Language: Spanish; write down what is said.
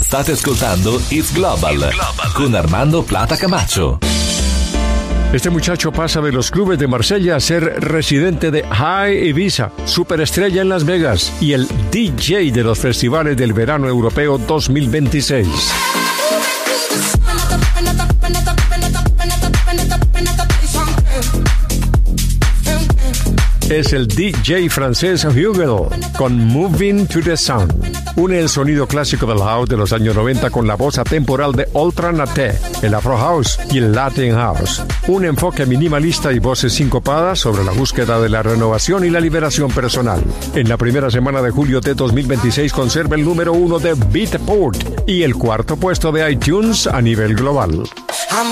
State ascoltando It's Global con Armando Plata Camacho. Este muchacho pasa de los clubes de Marsella a ser residente de High Ibiza, superestrella en Las Vegas y el DJ de los festivales del verano europeo 2026. Es el DJ francés Hugo con Moving to the Sun. Une el sonido clásico del house de los años 90 con la voz atemporal de Ultra Naté, el Afro House y el Latin House. Un enfoque minimalista y voces sincopadas sobre la búsqueda de la renovación y la liberación personal. En la primera semana de julio de 2026 conserva el número 1 de Beatport y el cuarto puesto de iTunes a nivel global.